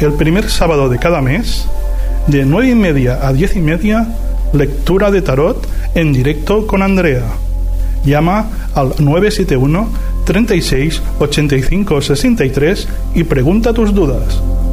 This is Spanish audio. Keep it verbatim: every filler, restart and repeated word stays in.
el primer sábado de cada mes, de nueve y media a diez y media, lectura de tarot en directo con Andrea. Llama al nueve siete uno, treinta y seis, ochenta y cinco, sesenta y tres y pregunta tus dudas.